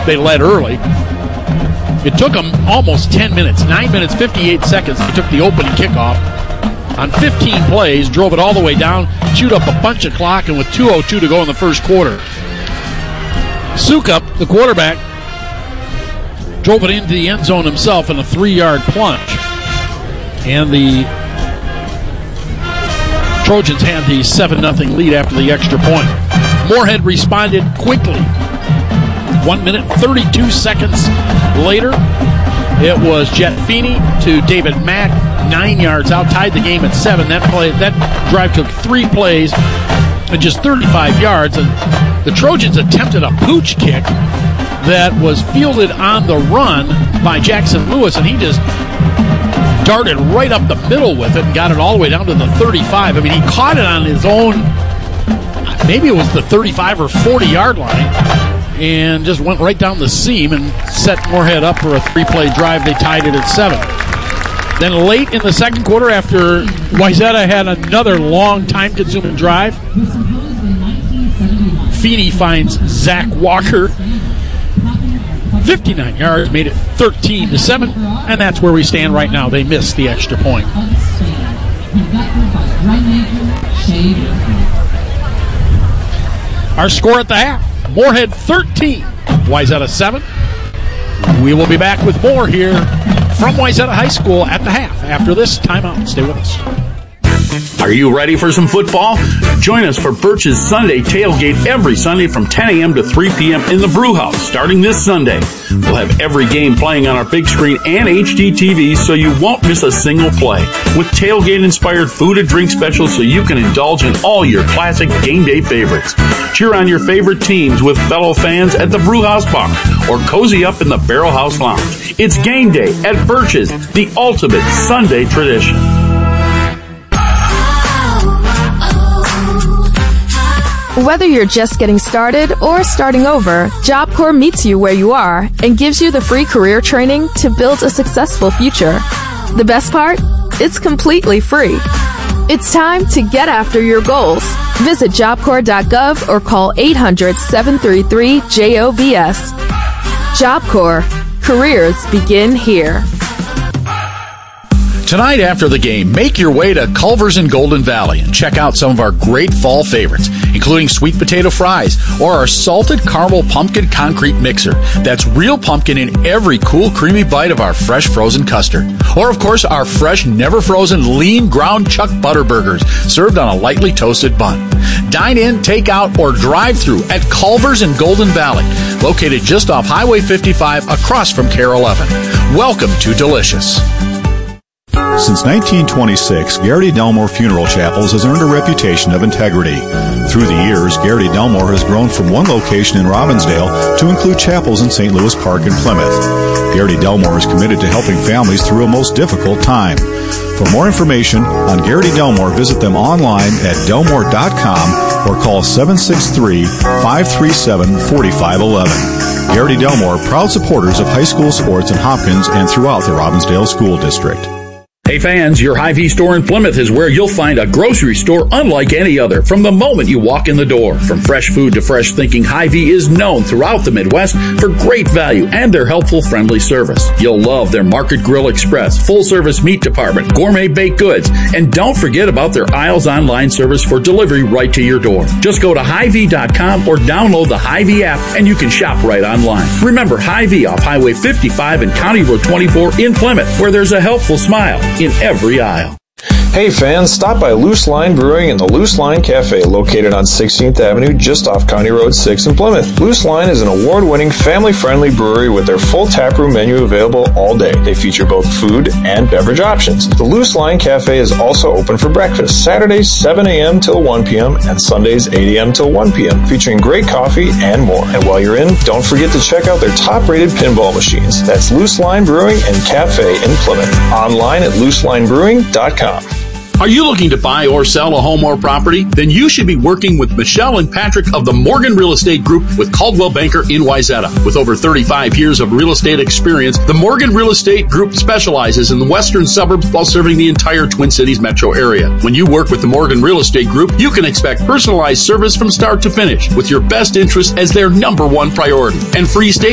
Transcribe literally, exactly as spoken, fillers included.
they led early. It took them almost ten minutes, nine minutes, fifty-eight seconds. They took the opening kickoff. On fifteen plays, drove it all the way down, chewed up a bunch of clock, and with two oh two to go in the first quarter, Sukup, the quarterback, drove it into the end zone himself in a three-yard plunge. And the Trojans had the seven nothing lead after the extra point. Moorhead responded quickly. One minute, thirty-two seconds later, it was Jet Feeney to David Mack, nine yards out, tied the game at seven. That play, that drive took three plays and just thirty-five yards. And the Trojans attempted a pooch kick that was fielded on the run by Jackson Lewis, and he just darted right up the middle with it and got it all the way down to the thirty-five. I mean, he caught it on his own, maybe it was the thirty-five or forty-yard line, and just went right down the seam and set Moorhead up for a three-play drive. They tied it at seven. Then late in the second quarter, after Wayzata had another long, time-consuming drive, Feeney finds Zach Walker. fifty-nine yards, made it thirteen to seven, and that's where we stand right now. They missed the extra point. Our score at the half, Moorhead thirteen, Wayzata seven. We will be back with more here from Wayzata High School at the half after this timeout. Stay with us. Are you ready for some football? Join us for Birch's Sunday Tailgate every Sunday from ten a.m. to three p.m. in the Brew House starting this Sunday. We'll have every game playing on our big screen and H D T Vs so you won't miss a single play. With tailgate-inspired food and drink specials so you can indulge in all your classic game day favorites. Cheer on your favorite teams with fellow fans at the Brew House Bar or cozy up in the Barrel House Lounge. It's game day at Birch's, the ultimate Sunday tradition. Whether you're just getting started or starting over, Job Corps meets you where you are and gives you the free career training to build a successful future. The best part? It's completely free. It's time to get after your goals. Visit job corps dot gov or call eight hundred, seven three three, J O B S. Job Corps. Careers begin here. Tonight after the game, make your way to Culver's in Golden Valley and check out some of our great fall favorites, including sweet potato fries or our salted caramel pumpkin concrete mixer. That's real pumpkin in every cool, creamy bite of our fresh frozen custard. Or, of course, our fresh, never frozen, lean ground chuck butter burgers served on a lightly toasted bun. Dine in, take out, or drive through at Culver's in Golden Valley, located just off Highway fifty-five across from Care eleven. Welcome to Delicious. Since nineteen twenty-six, Garrity Delmore Funeral Chapels has earned a reputation of integrity. Through the years, Garrity Delmore has grown from one location in Robbinsdale to include chapels in Saint Louis Park and Plymouth. Garrity Delmore is committed to helping families through a most difficult time. For more information on Garrity Delmore, visit them online at delmore dot com or call seven six three, five three seven, four five one one. Garrity Delmore, proud supporters of high school sports in Hopkins and throughout the Robbinsdale School District. Hey fans, your Hy-Vee store in Plymouth is where you'll find a grocery store unlike any other from the moment you walk in the door. From fresh food to fresh thinking, Hy-Vee is known throughout the Midwest for great value and their helpful, friendly service. You'll love their Market Grill Express, full-service meat department, gourmet baked goods, and don't forget about their Aisles online service for delivery right to your door. Just go to Hy Vee dot com or download the Hy-Vee app and you can shop right online. Remember, Hy-Vee off Highway fifty-five and County Road twenty-four in Plymouth, where there's a helpful smile in every aisle. Hey fans, stop by Loose Line Brewing and the Loose Line Cafe, located on sixteenth Avenue just off County Road six in Plymouth. Loose Line is an award-winning, family-friendly brewery with their full taproom menu available all day. They feature both food and beverage options. The Loose Line Cafe is also open for breakfast, Saturdays seven a.m. till one p.m. and Sundays eight a.m. till one p.m., featuring great coffee and more. And while you're in, don't forget to check out their top-rated pinball machines. That's Loose Line Brewing and Cafe in Plymouth. Online at loose line brewing dot com. Are you looking to buy or sell a home or property? Then you should be working with Michelle and Patrick of the Morgan Real Estate Group with Caldwell Banker in Wayzata. With over thirty-five years of real estate experience, the Morgan Real Estate Group specializes in the western suburbs while serving the entire Twin Cities metro area. When you work with the Morgan Real Estate Group, you can expect personalized service from start to finish with your best interest as their number one priority and free state